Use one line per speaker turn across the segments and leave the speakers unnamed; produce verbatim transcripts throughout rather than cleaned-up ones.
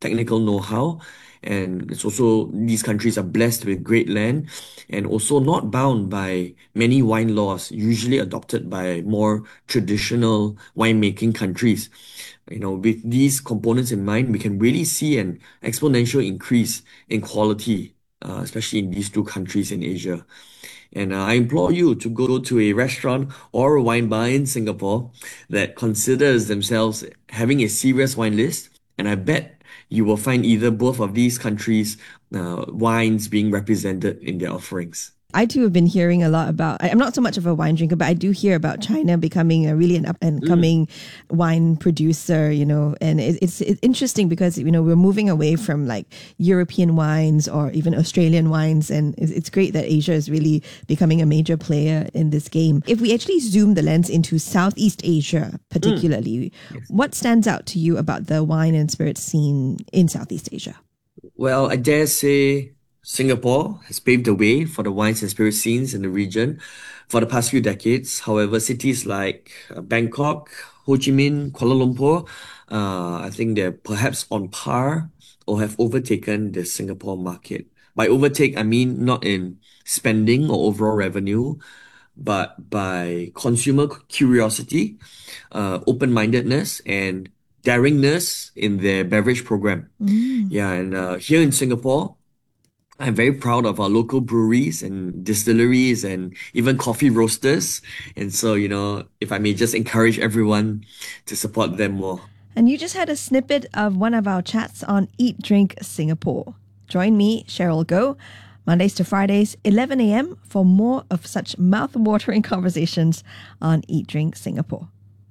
technical know-how. And it's also, these countries are blessed with great land and also not bound by many wine laws, usually adopted by more traditional winemaking countries. You know, with these components in mind, we can really see an exponential increase in quality, uh, especially in these two countries in Asia. And uh, I implore you to go to a restaurant or a wine bar in Singapore that considers themselves having a serious wine list. And I bet you will find either both of these countries' uh, wines being represented in their offerings.
I too have been hearing a lot about, I- I'm not so much of a wine drinker, but I do hear about China becoming a really an up and coming wine producer, you know, and it, it's, it's interesting because, you know, we're moving away from like European wines or even Australian wines. And it's, it's great that Asia is really becoming a major player in this game. If we actually zoom the lens into Southeast Asia, particularly,
Yes.
what stands out to you about the wine and spirits scene in Southeast Asia?
Well, I dare say Singapore has paved the way for the wines and spirit scenes in the region for the past few decades. However, cities like uh, Bangkok, Ho Chi Minh, Kuala Lumpur, uh, I think they're perhaps on par or have overtaken the Singapore market. By overtake, I mean not in spending or overall revenue, but by consumer curiosity, uh, open-mindedness, and daringness in their beverage program.
Mm.
Yeah, and uh, here in Singapore, I'm very proud of our local breweries and distilleries and even coffee roasters. And so, you know, if I may just encourage everyone to support them more.
And you just had a snippet of one of our chats on Eat Drink Singapore. Join me, Cheryl Goh, Mondays to Fridays, eleven a.m. for more of such mouth-watering conversations on Eat Drink Singapore.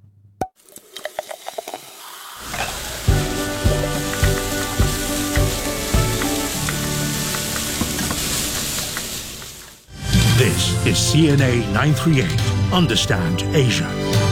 This is C N A nine thirty-eight. Understand Asia.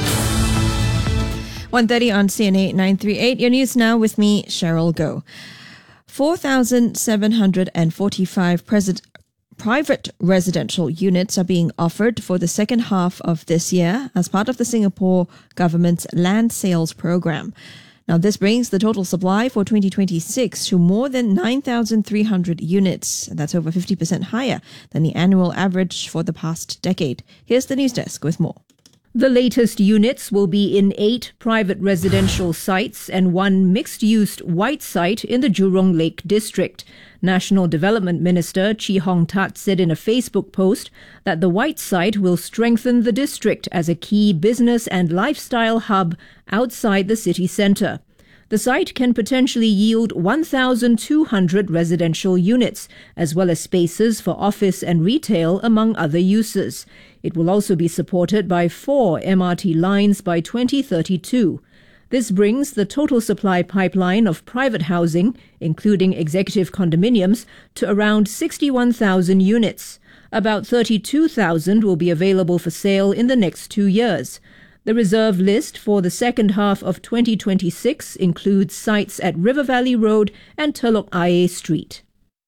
one thirty on C N A nine thirty-eight. Your news now with me, Cheryl Goh. four thousand seven hundred forty-five pres- private residential units are being offered for the second half of this year as part of the Singapore government's land sales program. Now, this brings the total supply for twenty twenty-six to more than nine thousand three hundred units. That's over fifty percent higher than the annual average for the past decade. Here's the news desk with more.
The latest units will be in eight private residential sites and one mixed-use white site in the Jurong Lake district. National Development Minister Chee Hong Tat said in a Facebook post that the white site will strengthen the district as a key business and lifestyle hub outside the city centre. The site can potentially yield one thousand two hundred residential units, as well as spaces for office and retail, among other uses. It will also be supported by four M R T lines by twenty thirty-two. This brings the total supply pipeline of private housing, including executive condominiums, to around sixty-one thousand units. About thirty-two thousand will be available for sale in the next two years. The reserve list for the second half of twenty twenty-six includes sites at River Valley Road and Telok Ayer Street.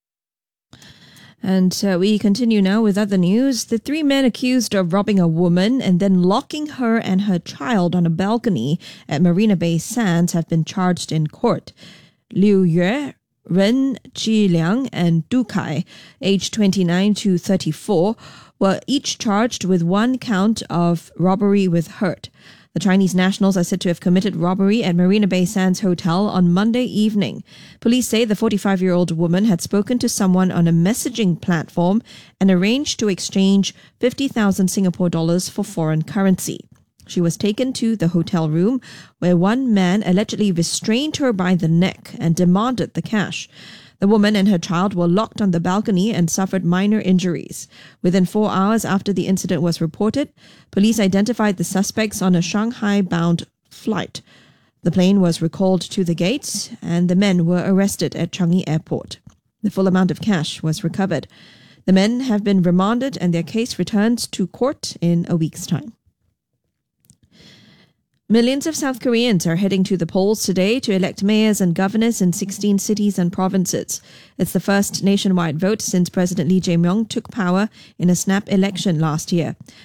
And uh, we continue now with other news. The three men accused of robbing a woman and then locking her and her child on a balcony at Marina Bay Sands have been charged in court. Liu Yue, Ren Zhiliang, and Du Kai, aged twenty-nine to thirty-four, were each charged with one count of robbery with hurt. The Chinese nationals are said to have committed robbery at Marina Bay Sands Hotel on Monday evening. Police say the forty-five-year-old woman had spoken to someone on a messaging platform and arranged to exchange fifty thousand Singapore dollars for foreign currency. She was taken to the hotel room where one man allegedly restrained her by the neck and demanded the cash. The woman and her child were locked on the balcony and suffered minor injuries. Within four hours after the incident was reported, police identified the suspects on a Shanghai-bound flight. The plane was recalled to the gates and the men were arrested at Changi Airport. The full amount of cash was recovered. The men have been remanded and their case returns to court in a week's time. Millions of South Koreans are heading to the polls today to elect mayors and governors in sixteen cities and provinces. It's the first nationwide vote since President Lee Jae-myung took power in a snap election last year.